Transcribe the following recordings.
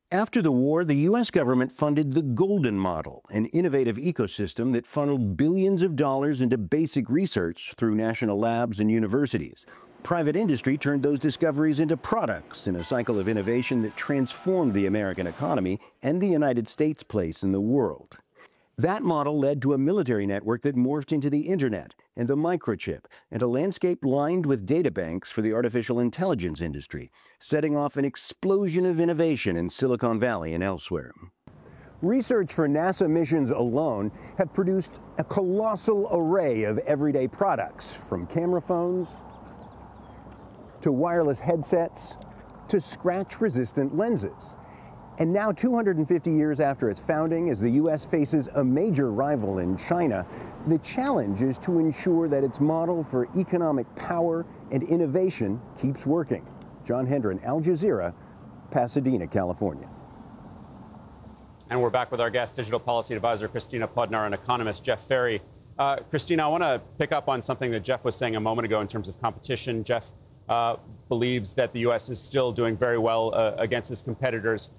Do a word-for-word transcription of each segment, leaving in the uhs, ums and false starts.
After the war, the U S government funded the Golden Model, an innovative ecosystem that funneled billions of dollars into basic research through national labs and universities. Private industry turned those discoveries into products in a cycle of innovation that transformed the American economy and the United States' place in the world. That model led to a military network that morphed into the internet and the microchip, and a landscape lined with data banks for the artificial intelligence industry, setting off an explosion of innovation in Silicon Valley and elsewhere. Research for NASA missions alone have produced a colossal array of everyday products, from camera phones to wireless headsets to scratch-resistant lenses. And now, two hundred fifty years after its founding, as the U S faces a major rival in China, the challenge is to ensure that its model for economic power and innovation keeps working. John Hendren, Al Jazeera, Pasadena, California. And we're back with our guest, digital policy advisor Christina Pludnar, and economist Jeff Ferry. Uh, Christina, I want to pick up on something that Jeff was saying a moment ago in terms of competition. Jeff uh, believes that the U S is still doing very well uh, against its competitors.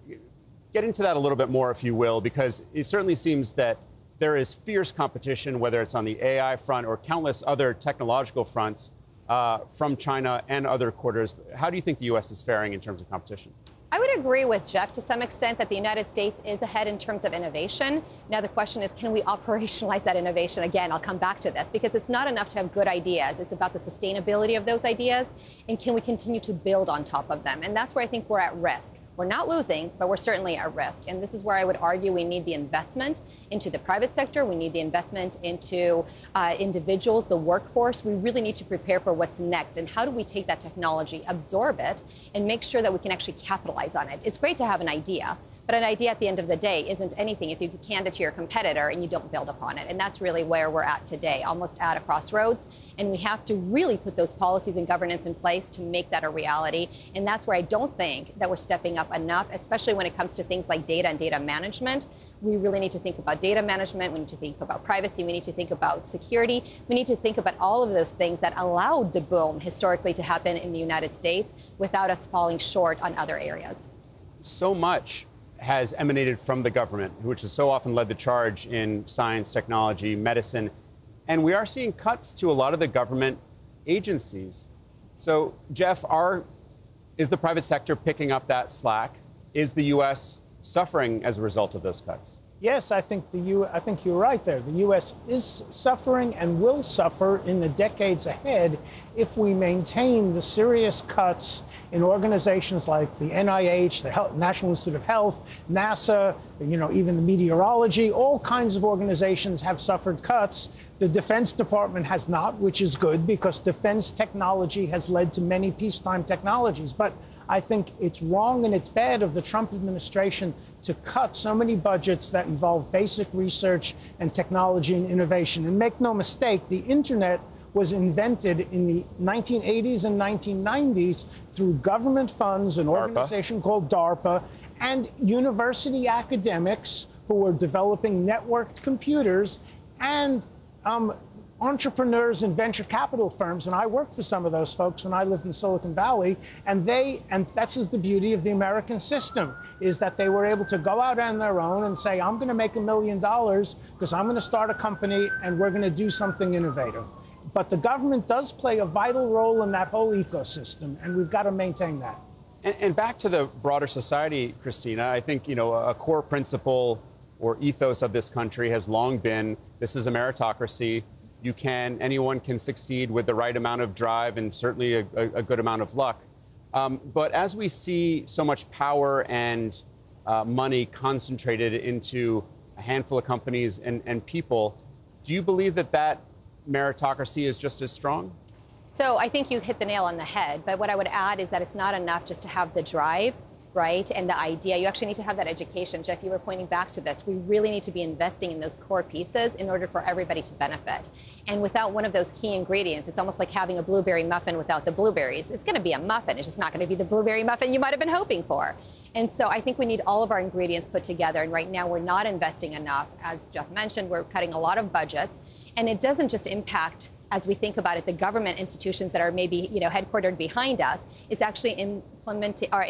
Get into that a little bit more, if you will, because it certainly seems that there is fierce competition, whether it's on the A I front or countless other technological fronts uh, from China and other quarters. How do you think the U S is faring in terms of competition? I would agree with Jeff to some extent that the United States is ahead in terms of innovation. Now, the question is, can we operationalize that innovation? Again, I'll come back to this, because it's not enough to have good ideas. It's about the sustainability of those ideas, and can we continue to build on top of them? And that's where I think we're at risk. We're not losing, but we're certainly at risk. And this is where I would argue we need the investment into the private sector. We need the investment into uh, individuals, the workforce. We really need to prepare for what's next. And how do we take that technology, absorb it, and make sure that we can actually capitalize on it? It's great to have an idea, but an idea at the end of the day isn't anything if you hand it to your competitor and you don't build upon it. And that's really where we're at today, almost at a crossroads. And we have to really put those policies and governance in place to make that a reality. And that's where I don't think that we're stepping up enough, especially when it comes to things like data and data management. We really need to think about data management. We need to think about privacy. We need to think about security. We need to think about all of those things that allowed the boom historically to happen in the United States without us falling short on other areas. So much has emanated from the government, which has so often led the charge in science, technology, medicine. And we are seeing cuts to a lot of the government agencies. So, Jeff, are, is the private sector picking up that slack? Is the U S suffering as a result of those cuts? Yes, I think the U. I think you're right there. The U S is suffering and will suffer in the decades ahead if we maintain the serious cuts in organizations like the N I H, the Health, National Institute of Health, NASA, you know, even the meteorology. All kinds of organizations have suffered cuts. The Defense Department has not, which is good, because defense technology has led to many peacetime technologies. But I think it's wrong and it's bad of the Trump administration to cut so many budgets that involve basic research and technology and innovation. And make no mistake, the internet was invented in the nineteen eighties and nineteen nineties through government funds, an organization called DARPA, and university academics who were developing networked computers, and um, entrepreneurs and venture capital firms. And I worked for some of those folks when I lived in Silicon Valley, and they, and that's just the beauty of the American system, is that they were able to go out on their own and say, I'm going to make a million dollars because I'm going to start a company and we're going to do something innovative. But the government does play a vital role in that whole ecosystem, and we've got to maintain that. And, and back to the broader society, Christina, I think, you know, a core principle or ethos of this country has long been, this is a meritocracy. You can, anyone can succeed with the right amount of drive and certainly a, a, a good amount of luck. Um, but as we see so much power and uh, money concentrated into a handful of companies and, and people, do you believe that that meritocracy is just as strong? So I think you hit the nail on the head. But what I would add is that it's not enough just to have the drive, right, and the idea. You actually need to have that education. Jeff, you were pointing back to this. We really need to be investing in those core pieces in order for everybody to benefit. And without one of those key ingredients, it's almost like having a blueberry muffin without the blueberries. It's going to be a muffin. It's just not going to be the blueberry muffin you might have been hoping for. And so I think we need all of our ingredients put together. And right now we're not investing enough. As Jeff mentioned, we're cutting a lot of budgets. And it doesn't just impact, as we think about it, the government institutions that are maybe, you know, headquartered behind us. It's actually implementing or